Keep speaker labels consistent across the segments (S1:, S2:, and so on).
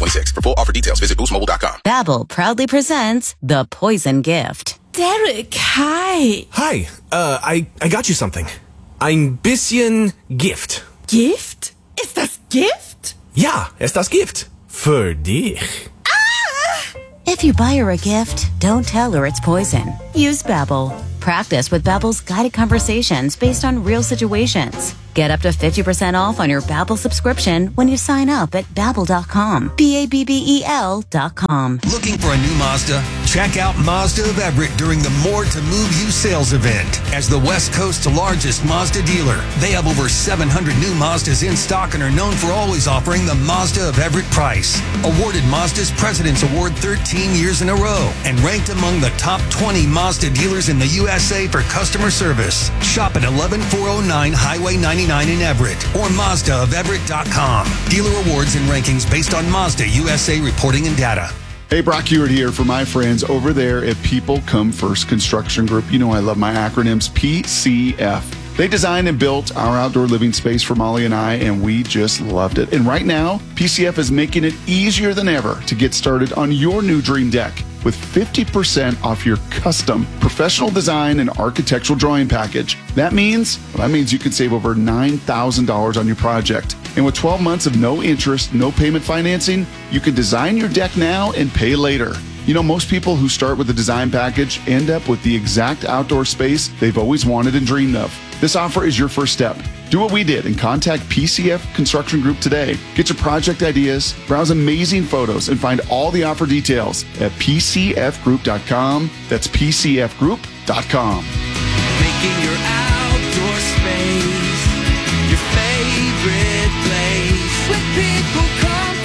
S1: 2026. For full offer details, visit boostmobile.com.
S2: Babbel proudly presents The Poison Gift.
S3: Derek, hi.
S4: Hi, I got you something. Ein bisschen Gift.
S3: Gift? Ist das Gift?
S4: Ja, ist das Gift. Für dich.
S2: If you buy her a gift, don't tell her it's poison. Use Babbel. Practice with Babbel's guided conversations based on real situations. Get up to 50% off on your Babbel subscription when you sign up at Babbel.com. Babbel.com.
S5: Looking for a new Mazda? Check out Mazda of Everett during the More to Move You sales event. As the West Coast's largest Mazda dealer, they have over 700 new Mazdas in stock and are known for always offering the Mazda of Everett price. Awarded Mazda's President's Award 13 years in a row and ranked among the top 20 Mazda dealers in the USA for customer service. Shop at 11409 Highway 99 in Everett or MazdaofEverett.com. Dealer awards and rankings based on Mazda USA reporting and data.
S6: Hey, Brock Hewitt here for my friends over there at People Come First Construction Group. You know I love my acronyms, PCF. They designed and built our outdoor living space for Molly and I, and we just loved it. And right now, PCF is making it easier than ever to get started on your new dream deck with 50% off your custom professional design and architectural drawing package. That means you can save over $9,000 on your project. And with 12 months of no interest, no payment financing, you can design your deck now and pay later. You know, most people who start with a design package end up with the exact outdoor space they've always wanted and dreamed of. This offer is your first step. Do what we did and contact PCF Construction Group today. Get your project ideas, browse amazing photos, and find all the offer details at PCFgroup.com. That's PCFgroup.com.
S7: Making your outdoor space your favorite place. With People Come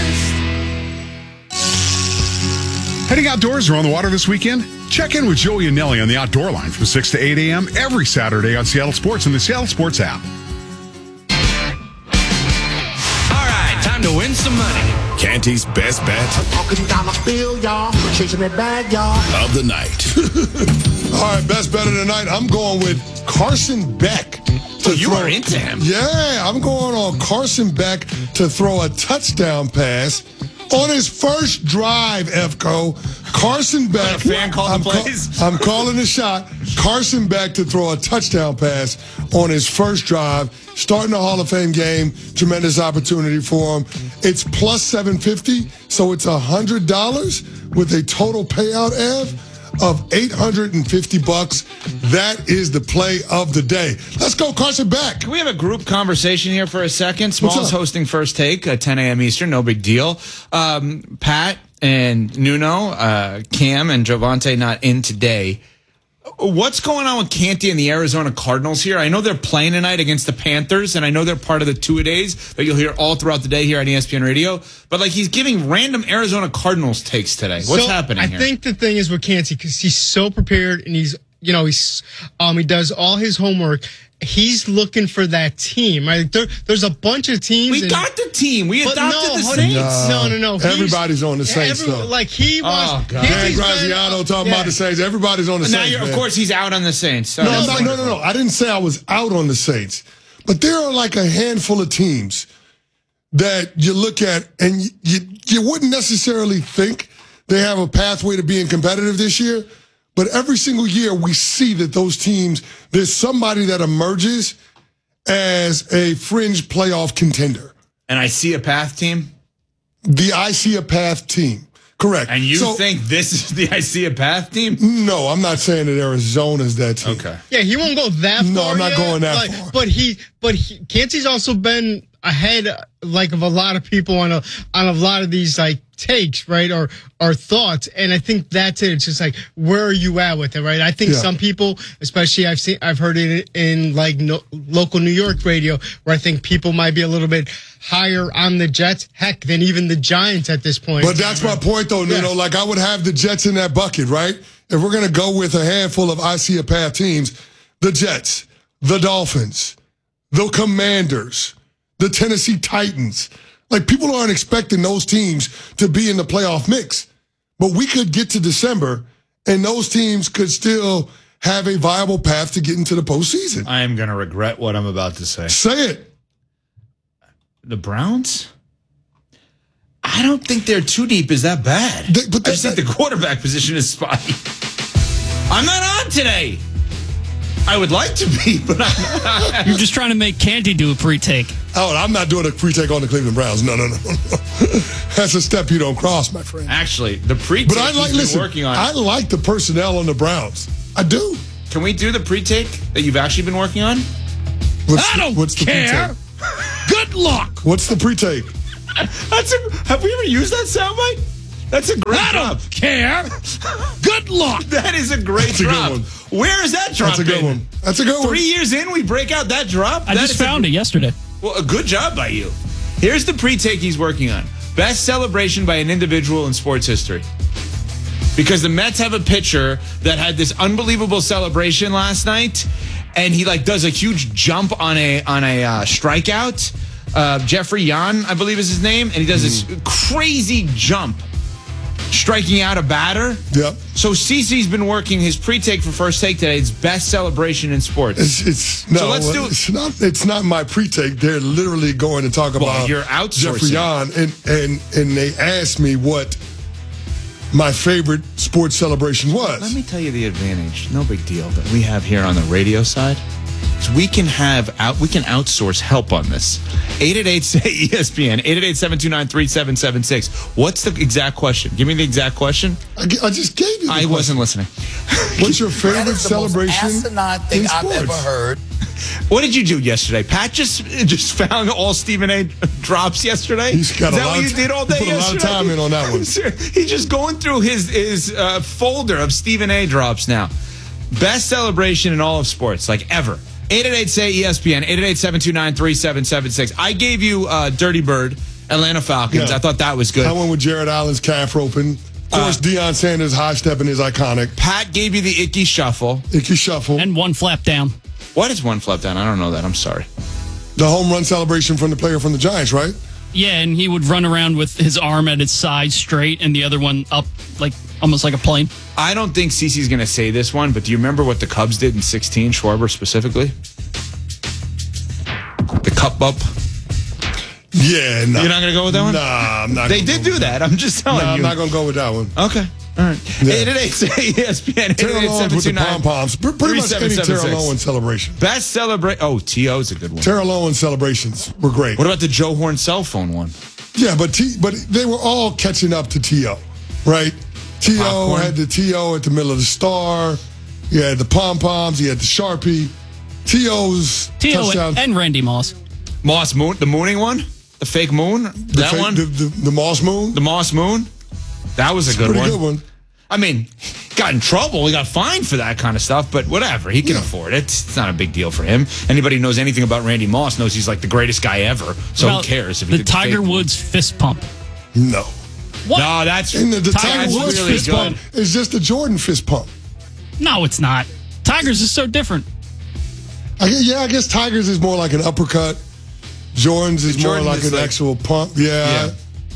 S7: First.
S8: Heading outdoors or on the water this weekend? Check in with Joey and Nelly on the Outdoor Line from 6 to 8 a.m. every Saturday on Seattle Sports and the Seattle Sports app.
S7: All right, time to win some money.
S9: Canty's best bet
S10: Talking dollar bill, y'all. Chasing that bag, y'all.
S9: of the night.
S11: All right, best bet of the night. I'm going with Carson Beck.
S7: You are into him.
S11: Yeah, I'm going on Carson Beck to throw a touchdown pass on his first drive, EFCO. Carson Beck.
S7: A fan called the plays?
S11: I'm calling the shot. Carson Beck to throw a touchdown pass on his first drive. Starting the Hall of Fame game. Tremendous opportunity for him. It's plus 750, so it's $100 with a total payout, Ev, of $850. That is the play of the day. Let's go, Carson Beck.
S12: Can we have a group conversation here for a second? Small's hosting First Take at 10 a.m. Eastern. No big deal. Pat and Nuno, Cam and Javante not in today. What's going on with Canty and the Arizona Cardinals here? I know they're playing tonight against the Panthers, and I know they're part of the two-a-days that you'll hear all throughout the day here on ESPN Radio. But, he's giving random Arizona Cardinals takes today. What's happening here?
S13: I think the thing is with Canty, because he's so prepared and he does all his homework. He's looking for that team. Right? There's a bunch of teams.
S12: We got the team. We adopted the Saints.
S13: No.
S11: Everybody's on the Saints, though.
S13: He was.
S12: Oh, God.
S11: Dan Graziano talking about the Saints. Everybody's on the Saints.
S12: Of course, he's out on the Saints.
S11: No. I didn't say I was out on the Saints. But there are a handful of teams that you look at and you wouldn't necessarily think they have a pathway to being competitive this year. But every single year we see that those teams, there's somebody that emerges as a fringe playoff contender.
S12: And I see a path team?
S11: The I see a path team. Correct.
S12: And you think this is the I see a path team?
S11: No, I'm not saying that Arizona's that team.
S12: Okay.
S13: Yeah, he won't go that far.
S11: No, I'm not going that far.
S13: But Canty's also been ahead of a lot of people on a lot of these takes, right, or thoughts, and I think that's it. It's just where are you at with it, right? I think some people, especially I've heard it in local New York radio, where I think people might be a little bit higher on the Jets, than even the Giants at this point.
S11: But that's my point, though, Nuno. I would have the Jets in that bucket, right? If we're gonna go with a handful of I see a path teams, the Jets, the Dolphins, the Commanders, the Tennessee Titans. People aren't expecting those teams to be in the playoff mix. But we could get to December, and those teams could still have a viable path to get into the postseason.
S12: I am going to regret what I'm about to say.
S11: Say it.
S12: The Browns? I don't think their too deep is that bad. I just think the quarterback position is spotty. I'm not on today. I would like to be, but I'm not.
S14: You're just trying to make Canty do a pre-take.
S11: Oh, I'm not doing a pre-take on the Cleveland Browns. No. That's a step you don't cross, my friend.
S12: Actually, the pre-take
S11: but I like,
S12: he's
S11: listen,
S12: been working on.
S11: I like the personnel on the Browns. I do.
S12: Can we do the pre-take that you've actually been working on?
S11: What's the
S14: care. Good luck.
S11: What's the pre-take?
S12: Have we ever used that soundbite? That's a great drop.
S14: Care. Good luck.
S12: That is a great drop.
S11: Good one.
S12: Where is that drop?
S11: That's a good one. That's a good one.
S12: 3 years in, we break out that drop.
S14: I just found it yesterday.
S12: Well, a good job by you. Here's the pre-take he's working on. Best celebration by an individual in sports history. Because the Mets have a pitcher that had this unbelievable celebration last night, and he does a huge jump on a strikeout. Jeffrey Yan, I believe is his name, and he does this crazy jump, striking out a batter.
S11: Yep.
S12: So CeCe's been working his pre-take for First Take today. It's best celebration in sports.
S11: So let's do it. It's not my pre-take. They're literally going to talk about
S12: you're outsourcing.
S11: Jeffrey Yan, and they asked me what my favorite sports celebration was.
S12: Let me tell you the advantage. No big deal that we have here on the radio side. We can outsource help on this. 888-ESPN, 888-729-3776. What's the exact question? Give me the exact question.
S11: I just gave you the question.
S12: Wasn't listening.
S11: What's your favorite celebration
S15: That's the most asinine thing I've ever heard.
S12: What did you do yesterday? Pat just found all Stephen A. drops yesterday?
S11: He's got
S12: Is that what you did all day
S11: put
S12: yesterday?
S11: a lot of time in on that one.
S12: He's just going through his folder of Stephen A. drops now. Best celebration in all of sports, ever. 888-ESPN, 888-729-3776. I gave you Dirty Bird, Atlanta Falcons.
S11: Yeah.
S12: I thought that was good.
S11: I went with Jared Allen's calf roping. Of course, Deion Sanders' high stepping is iconic.
S12: Pat gave you the Icky Shuffle.
S11: Icky Shuffle.
S14: And one flap down.
S12: What is one flap down? I don't know that. I'm sorry.
S11: The home run celebration from the player from the Giants, right?
S14: Yeah, and he would run around with his arm at his side straight and the other one up, almost like a plane.
S12: I don't think CeCe's going to say this one, but do you remember what the Cubs did in 16, Schwarber specifically? The cup bump?
S11: Yeah, no.
S12: You're not going to go with that one?
S11: Nah, I'm not.
S12: They did do that. I'm just telling you.
S11: I'm not going to go with that one.
S12: Okay. All right. 888-ESPN,
S11: Terrell Owens with the pom-poms. Pretty much any Terrell Owens celebration.
S12: Best celebration. Oh, T.O.'s a good one.
S11: Terrell Owens celebrations were great.
S12: What about the Joe Horn cell phone one?
S11: Yeah, but they were all catching up to T.O., right? T.O. had the T.O. at the middle of the star. He had the pom-poms. He had the Sharpie. T.O.'s touchdowns.
S14: And Randy Moss.
S12: Moss Moon, the mooning one? The fake moon? One?
S11: The Moss Moon?
S12: The Moss Moon? That was a good one.
S11: Pretty good one.
S12: I mean, got in trouble. He got fined for that kind of stuff, but whatever. He can afford it. It's not a big deal for him. Anybody who knows anything about Randy Moss knows he's the greatest guy ever. So who cares if he
S14: the Tiger Woods fist pump?
S11: No.
S14: What?
S12: No, that's
S11: the Tiger Woods
S12: really
S11: fist
S12: good.
S11: pump is just a Jordan fist pump.
S14: No, it's not. Tiger's is so different.
S11: I guess Tiger's is more like an uppercut. Jordan's is more like an actual pump. Yeah.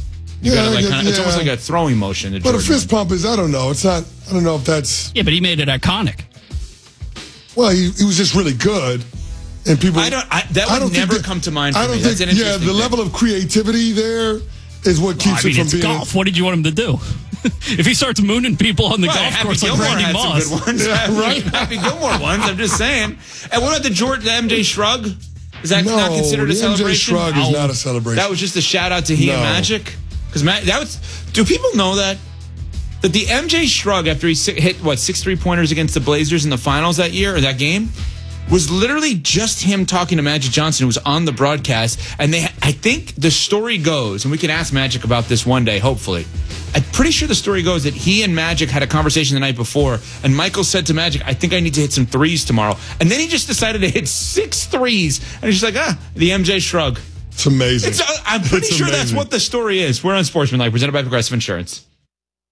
S12: It's almost like a throwing motion.
S11: But a fist pump is, I don't know. It's not, I don't know if that's.
S14: Yeah, but he made it iconic.
S11: Well, he was just really good. And people.
S12: That would never come to mind for me.
S11: I don't think, the level of creativity there is what keeps it from being.
S14: Golf. What did you want him to do? If he starts mooning people on the golf course like Randy Moss.
S12: Some good ones.
S11: Yeah, right?
S12: Happy Gilmore ones, I'm just saying. And what about the MJ Shrug? Is that not considered a celebration?
S11: MJ Shrug is not a celebration.
S12: That was just a shout out to he and Magic? Because do people know that the MJ Shrug, after he hit 6 3-pointers against the Blazers in the finals that year or that game, was literally just him talking to Magic Johnson, who was on the broadcast. And I think the story goes, and we can ask Magic about this one day, hopefully. I'm pretty sure the story goes that he and Magic had a conversation the night before, and Michael said to Magic, I think I need to hit some threes tomorrow. And then he just decided to hit 6 threes. And he's like, the MJ Shrug.
S11: It's amazing.
S12: I'm pretty sure that's what the story is. We're on Sportsmanlike, presented by Progressive Insurance.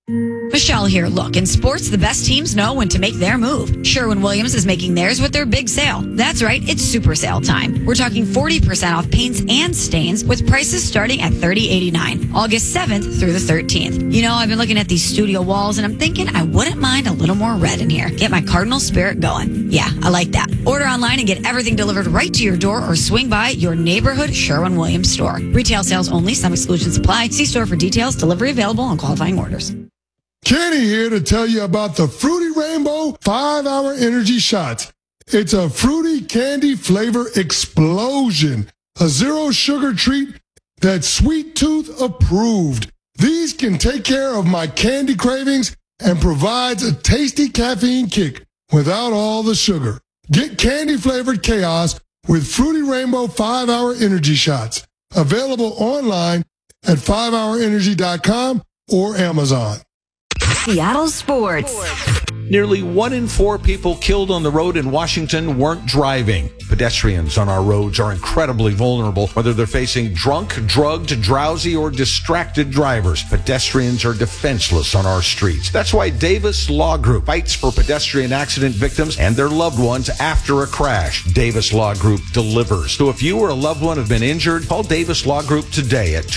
S16: Michelle here. Look, in sports, the best teams know when to make their move. Sherwin-Williams is making theirs with their big sale. That's right, it's super sale time. We're talking 40% off paints and stains with prices starting at $30.89. August 7th through the 13th. You know, I've been looking at these studio walls and I'm thinking I wouldn't mind a little more red in here. Get my Cardinal spirit going. Yeah, I like that. Order online and get everything delivered right to your door or swing by your neighborhood Sherwin-Williams store. Retail sales only. Some exclusions apply. See store for details. Delivery available on qualifying orders.
S11: Kenny here to tell you about the Fruity Rainbow 5-Hour Energy Shots. It's a fruity candy flavor explosion. A zero sugar treat that's Sweet Tooth approved. These can take care of my candy cravings and provides a tasty caffeine kick without all the sugar. Get candy flavored chaos with Fruity Rainbow 5-Hour Energy Shots. Available online at 5hourenergy.com or Amazon.
S17: Seattle Sports.
S18: Nearly 1 in 4 people killed on the road in Washington weren't driving. Pedestrians on our roads are incredibly vulnerable, whether they're facing drunk, drugged, drowsy, or distracted drivers. Pedestrians are defenseless on our streets. That's why Davis Law Group fights for pedestrian accident victims and their loved ones after a crash. Davis Law Group delivers. So if you or a loved one have been injured, call Davis Law Group today at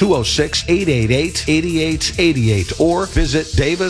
S18: 206-888-8888 or visit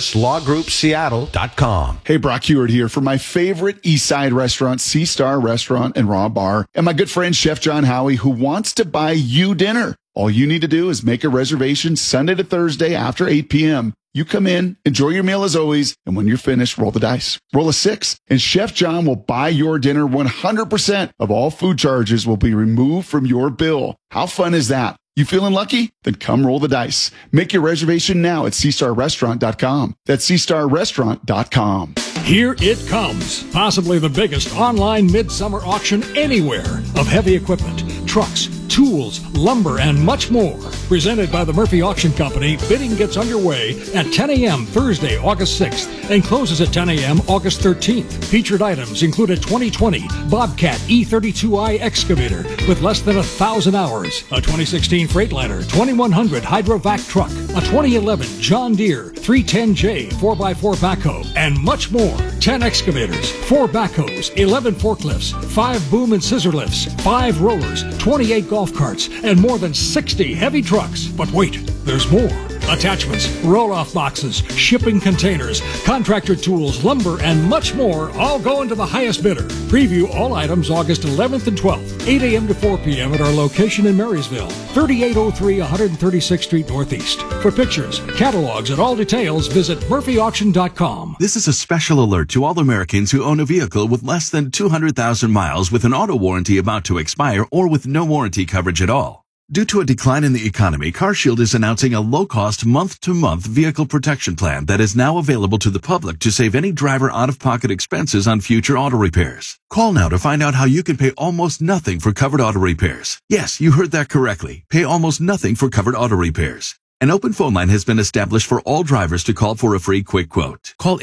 S18: DavisLawGroupSeattle.com.
S6: Hey, Brock Heward here for my favorite East Side restaurant, Sea Star Restaurant and Raw Bar, and my good friend Chef John Howie, who wants to buy you dinner. All you need to do is make a reservation Sunday to Thursday after 8 p.m. You come in, enjoy your meal as always, and when you're finished, roll the dice. Roll a 6, and Chef John will buy your dinner. 100% of all food charges will be removed from your bill. How fun is that? You feeling lucky? Then come roll the dice. Make your reservation now at SeaStarRestaurant.com. That's SeaStarRestaurant.com.
S19: Here it comes, possibly the biggest online midsummer auction anywhere of heavy equipment, trucks, tools, lumber, and much more. Presented by the Murphy Auction Company, bidding gets underway at 10 a.m. Thursday, August 6th, and closes at 10 a.m. August 13th. Featured items include a 2020 Bobcat E32i excavator with less than 1,000 hours, a 2016 Freightliner 2100 Hydrovac truck, a 2011 John Deere 310J 4x4 backhoe, and much more. 10 excavators, 4 backhoes, 11 forklifts, 5 boom and scissor lifts, 5 rollers, 28 golf carts, and more than 60 heavy trucks. But wait, there's more. Attachments, roll-off boxes, shipping containers, contractor tools, lumber, and much more all go into the highest bidder. Preview all items August 11th and 12th, 8 a.m. to 4 p.m. at our location in Marysville, 3803 136th Street Northeast. For pictures, catalogs, and all details, visit murphyauction.com.
S20: This is a special alert to all Americans who own a vehicle with less than 200,000 miles with an auto warranty about to expire or with no warranty coverage at all. Due to a decline in the economy, CarShield is announcing a low-cost month-to-month vehicle protection plan that is now available to the public to save any driver out-of-pocket expenses on future auto repairs. Call now to find out how you can pay almost nothing for covered auto repairs. Yes, you heard that correctly. Pay almost nothing for covered auto repairs. An open phone line has been established for all drivers to call for a free quick quote. Call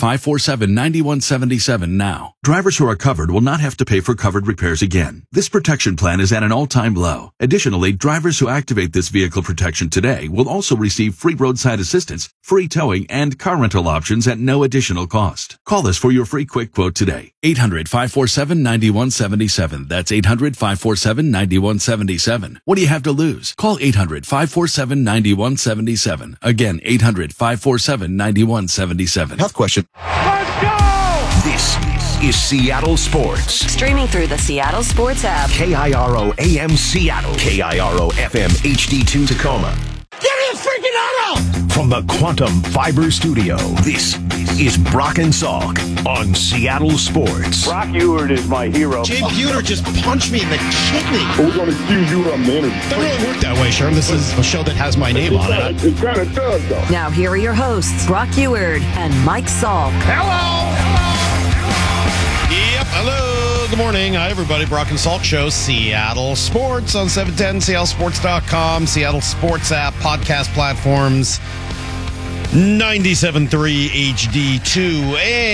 S20: 800-547-9177 now. Drivers who are covered will not have to pay for covered repairs again. This protection plan is at an all-time low. Additionally, drivers who activate this vehicle protection today will also receive free roadside assistance, free towing, and car rental options at no additional cost. Call us for your free quick quote today. 800-547-9177. That's 800-547-9177. What do you have to lose? Call 800-547-9177. Again, 800-547-9177.
S1: Health question.
S21: Let's go!
S22: This is Seattle Sports.
S17: Streaming through the Seattle Sports app.
S22: KIRO AM Seattle. KIRO FM HD2 Tacoma.
S21: Give me a freaking auto!
S22: From the Quantum Fiber Studio, this is Brock and Salk on Seattle Sports.
S23: Brock Heward is my hero.
S7: Jay Buhner just punched me in the kidney.
S23: We're going to accuse you of management.
S7: Doesn't really work that way, Sherm. This is a show that has my name on it.
S23: It kind of does, though.
S17: Now here are your hosts, Brock Heward and Mike Salk.
S7: Hello! Yep, hello. Good morning. Hi, everybody. Brock and Salk Show, Seattle Sports on 710, seattlesports.com, Seattle Sports app, podcast platforms, 97.3 HD2,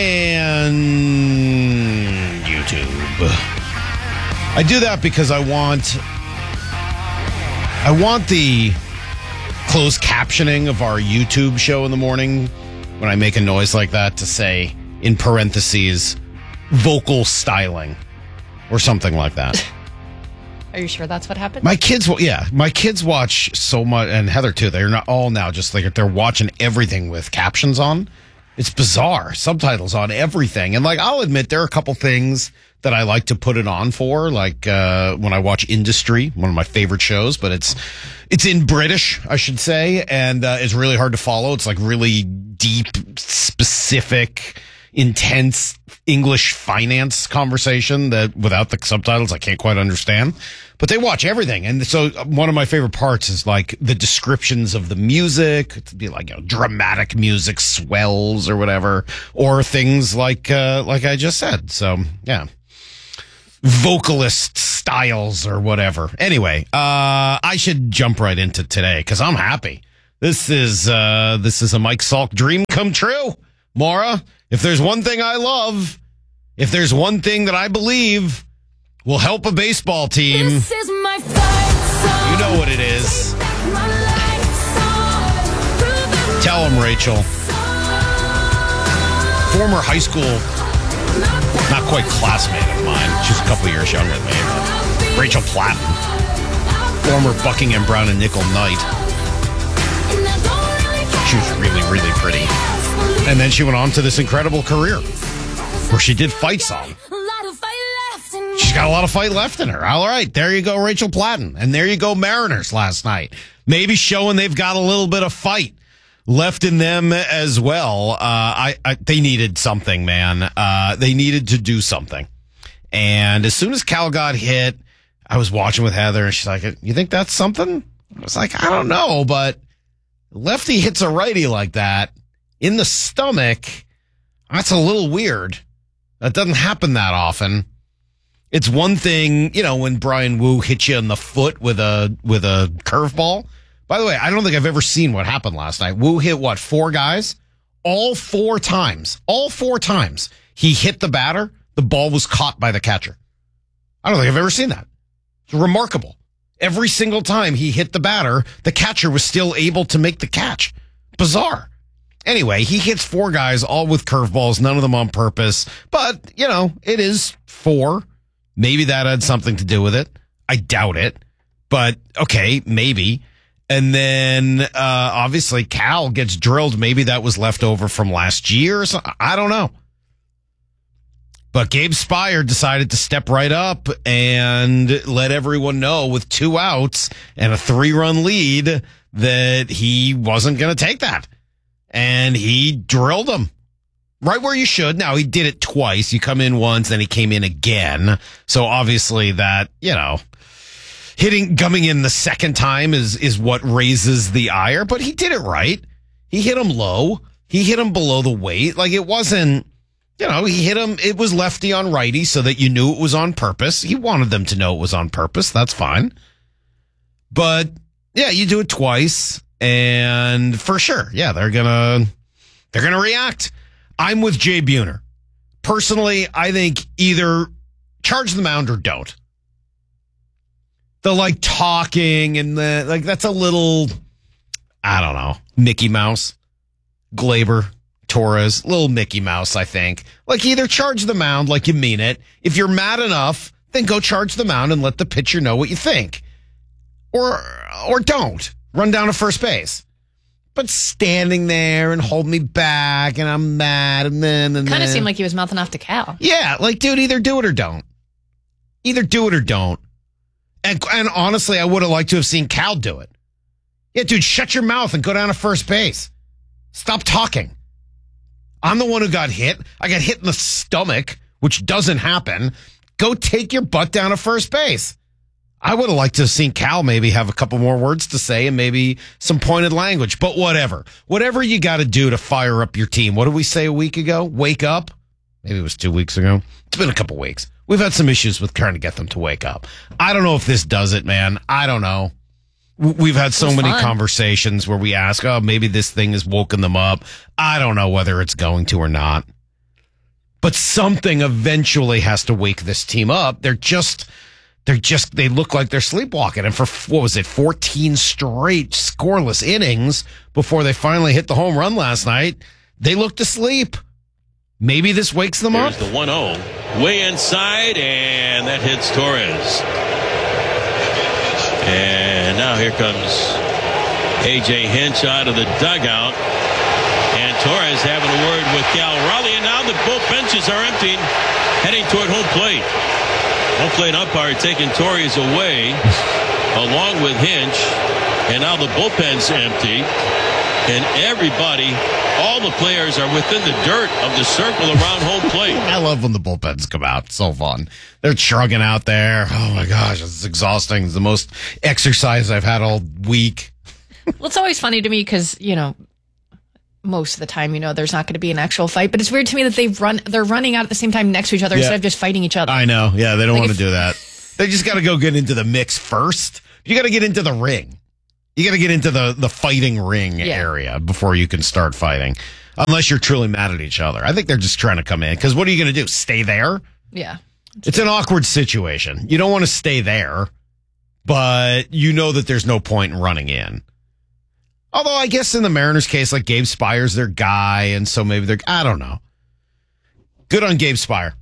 S7: and YouTube. I do that because I want the closed captioning of our YouTube show in the morning when I make a noise like that to say, in parentheses, vocal styling or something like that.
S2: Are you sure that's what happened?
S7: My kids watch so much, and Heather too. They're not all now just like they're watching everything with captions on. It's bizarre. Subtitles on everything. And like, I'll admit there are a couple things that I like to put it on for, like when I watch Industry, one of my favorite shows, but it's in British, I should say, and it's really hard to follow. It's like really deep, specific, intense English finance conversation that without the subtitles I can't quite understand. But they watch everything. And so one of my favorite parts is like the descriptions of the music. It'd be like, dramatic music swells or whatever, or things like I just said. So yeah. Vocalist styles or whatever. Anyway, I should jump right into today because I'm happy. This is a Mike Salk dream come true. Maura, if there's one thing I love, if there's one thing that I believe will help a baseball team,
S21: This is my fight song.
S7: you know what it is. Tell him, Rachel. Former high school, not quite classmate of mine. She's a couple years younger than me. But Rachel Platten, former Buckingham Brown and Nickel Knight. She was really, really pretty. And then she went on to this incredible career where she did fight song. She's got a lot of fight left in her. All right, there you go, Rachel Platten. And there you go, Mariners last night. Maybe showing they've got a little bit of fight left in them as well. They needed something, man. They needed to do something. And as soon as Cal got hit, I was watching with Heather, and she's like, you think that's something? I was like, I don't know, but lefty hits a righty like that in the stomach, that's a little weird. That doesn't happen that often. It's one thing, when Brian Wu hits you in the foot with a curveball. By the way, I don't think I've ever seen what happened last night. Wu hit, 4 guys? All 4 times. All 4 times he hit the batter, the ball was caught by the catcher. I don't think I've ever seen that. It's remarkable. Every single time he hit the batter, the catcher was still able to make the catch. Bizarre. Anyway, he hits 4 guys, all with curveballs, none of them on purpose. But, it is 4. Maybe that had something to do with it. I doubt it. But, okay, maybe. And then, obviously, Cal gets drilled. Maybe that was left over from last year or something. I don't know. But Gabe Spire decided to step right up and let everyone know with 2 outs and a 3-run lead that he wasn't going to take that. And he drilled him right where you should. Now, he did it twice. You come in once, then he came in again. So obviously that, coming in the second time is what raises the ire. But he did it right. He hit him low. He hit him below the weight. Like it wasn't, he hit him. It was lefty on righty so that you knew it was on purpose. He wanted them to know it was on purpose. That's fine. But yeah, you do it twice. And for sure, yeah, they're gonna react. I'm with Jay Buhner. Personally, I think either charge the mound or don't. The talking and that's a little, I don't know, Mickey Mouse, Glaber, Torres, little Mickey Mouse, I think. Either charge the mound like you mean it. If you're mad enough, then go charge the mound and let the pitcher know what you think. Or don't. Run down to first base. But standing there and hold me back and I'm mad and then.
S2: Kind of seemed like he was mouthing off to Cal.
S7: Yeah, dude, either do it or don't. Either do it or don't. And honestly, I would have liked to have seen Cal do it. Yeah, dude, shut your mouth and go down to first base. Stop talking. I'm the one who got hit. I got hit in the stomach, which doesn't happen. Go take your butt down to first base. I would have liked to have seen Cal maybe have a couple more words to say and maybe some pointed language, but whatever. Whatever you got to do to fire up your team. What did we say a week ago? Wake up? Maybe it was 2 weeks ago. It's been a couple weeks. We've had some issues with trying to get them to wake up. I don't know if this does it, man. I don't know. We've had so many conversations where we ask, maybe this thing has woken them up. I don't know whether it's going to or not. But something eventually has to wake this team up. They look like they're sleepwalking. And for, 14 straight scoreless innings before they finally hit the home run last night, they looked asleep. Maybe this wakes them up.
S3: There's the 1-0. Way inside, and that hits Torres. And now here comes A.J. Hinch out of the dugout. And Torres having a word with Cal Raleigh. And now the both benches are empty, heading toward home plate. Home plate umpire taking Torres away along with Hinch. And now the bullpen's empty. And everybody, all the players are within the dirt of the circle around home plate.
S7: I love when the bullpens come out. It's so fun. They're shrugging out there. Oh my gosh, it's exhausting. It's the most exercise I've had all week.
S2: Well, it's always funny to me because, most of the time, there's not going to be an actual fight. But it's weird to me that they're running out at the same time next to each other instead of just fighting each other.
S7: I know. Yeah, they don't want to do that. They just got to go get into the mix first. You got to get into the ring. You got to get into the fighting ring area before you can start fighting. Unless you're truly mad at each other. I think they're just trying to come in. Because what are you going to do? Stay there?
S2: Yeah.
S7: It's an awkward situation. You don't want to stay there. But you know that there's no point in running in. Although I guess in the Mariners case, like Gabe Spire's their guy, and so maybe I don't know. Good on Gabe Spire.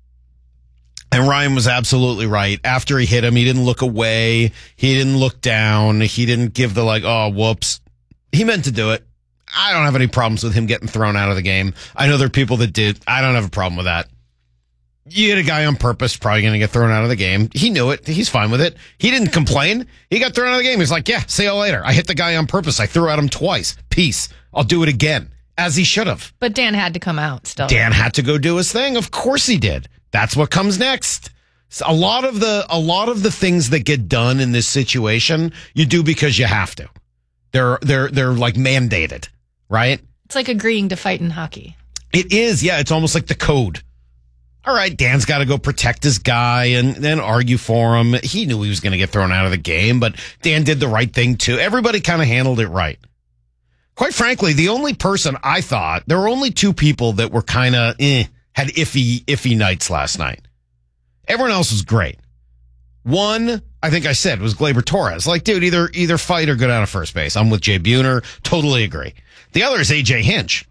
S7: And Ryan was absolutely right. After he hit him, he didn't look away. He didn't look down. He didn't give the oh, whoops. He meant to do it. I don't have any problems with him getting thrown out of the game. I know there are people that did. I don't have a problem with that. You hit a guy on purpose, probably going to get thrown out of the game. He knew it. He's fine with it. He didn't complain. He got thrown out of the game. He's like, yeah, see you later. I hit the guy on purpose. I threw at him twice. Peace. I'll do it again. As he should have.
S2: But Dan had to come out still.
S7: Dan had to go do his thing. Of course he did. That's what comes next. A lot of the things that get done in this situation, you do because you have to. They're like mandated, right?
S2: It's like agreeing to fight in hockey.
S7: It is. Yeah. It's almost like the code. All right, Dan's got to go protect his guy and then argue for him. He knew he was going to get thrown out of the game, but Dan did the right thing too. Everybody kind of handled it right. Quite frankly, the only person I thought, there were only two people that were kind of had iffy nights last night. Everyone else was great. One, I think I said, was Gleyber Torres. Like, dude, either fight or go down to first base. I'm with Jay Buhner. Totally agree. The other is A.J. Hinch.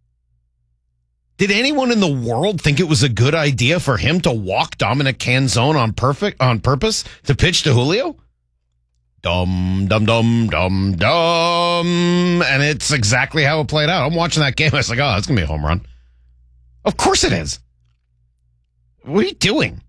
S7: Did anyone in the world think it was a good idea for him to walk Dominic Canzone on purpose to pitch to Julio? Dum, dum, dum, dum, dum. And it's exactly how it played out. I'm watching that game. I was like, oh, it's going to be a home run. Of course it is. What are you doing?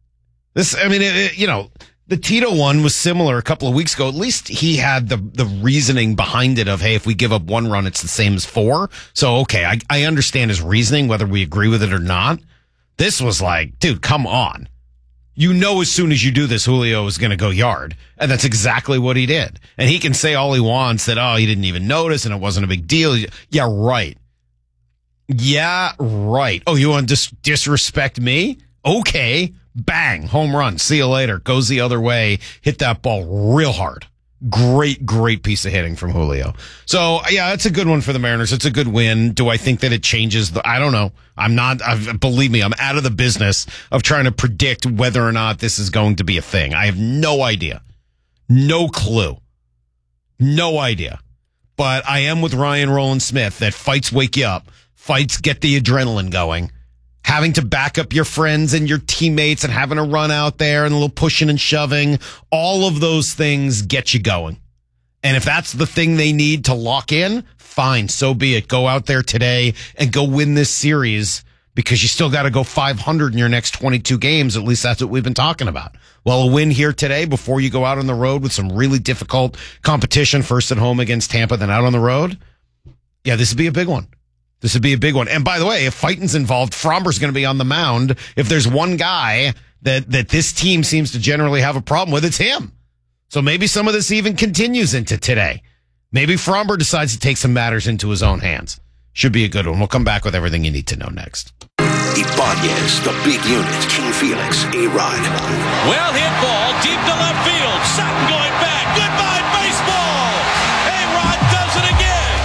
S7: The Tito one was similar a couple of weeks ago. At least he had the reasoning behind it of, hey, if we give up one run, it's the same as 4. So, okay, I understand his reasoning, whether we agree with it or not. This was like, dude, come on. You know, as soon as you do this, Julio is going to go yard. And that's exactly what he did. And he can say all he wants that, oh, he didn't even notice and it wasn't a big deal. Yeah, right. Yeah, right. Oh, you want to disrespect me? Okay. Bang, home run. See you later. Goes the other way. Hit that ball real hard. Great piece of hitting from Julio. So, yeah, it's a good one for the Mariners. It's a good win. Do I think that it changes I don't know. Believe me, I'm out of the business of trying to predict whether or not this is going to be a thing. I have no idea. No clue. No idea. But I am with Ryan Roland Smith that fights wake you up. Fights get the adrenaline going. Having to back up your friends and your teammates and having to run out there and a little pushing and shoving, all of those things get you going. And if that's the thing they need to lock in, fine, so be it. Go out there today and go win this series because you still got to go 500 in your next 22 games. At least that's what we've been talking about. Well, a win here today before you go out on the road with some really difficult competition, first at home against Tampa, then out on the road. Yeah, this would be a big one. This would be a big one. And by the way, if fighting's involved, Fromber's going to be on the mound. If there's one guy that this team seems to generally have a problem with, it's him. So maybe some of this even continues into today. Maybe Fromber decides to take some matters into his own hands. Should be a good one. We'll come back with everything you need to know next.
S22: Ibanez, the big unit, King Felix, A-Rod.
S3: Well hit ball deep to left field. Sutton going back. Goodbye baseball. A-Rod does it again.
S22: A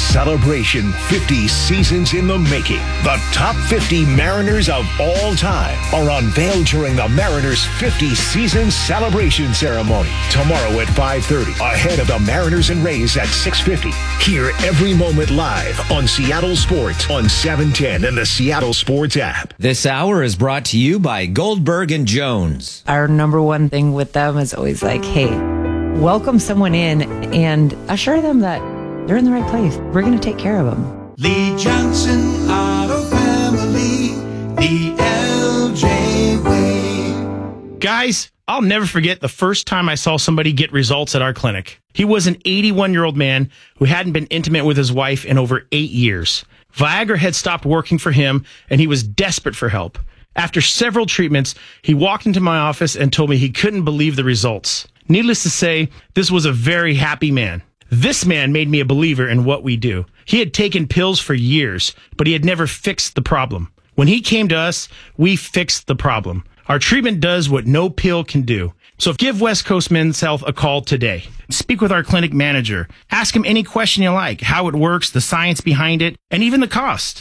S22: celebration 50 seasons in the making. The top 50 Mariners of all time are unveiled during the Mariners 50 season celebration ceremony tomorrow at 5:30, ahead of the Mariners and Rays at 6:50. Hear every moment live on Seattle Sports on 710 and the Seattle Sports app.
S4: This hour is brought to you by Goldberg and Jones.
S5: Our number one thing with them is always like, hey, welcome someone in and assure them that they're in the right place. We're going to take care of them.
S8: Lee Johnson Auto Family, the LJ way.
S24: Guys, I'll never forget the first time I saw somebody get results at our clinic. He was an 81-year-old man who hadn't been intimate with his wife in over 8 years. Viagra had stopped working for him, and he was desperate for help. After several treatments, he walked into my office and told me he couldn't believe the results. Needless to say, this was a very happy man. This man made me a believer in what we do. He had taken pills for years, but he had never fixed the problem. When he came to us, we fixed the problem. Our treatment does what no pill can do. So give West Coast Men's Health a call today. Speak with our clinic manager. Ask him any question you like, how it works, the science behind it, and even the cost.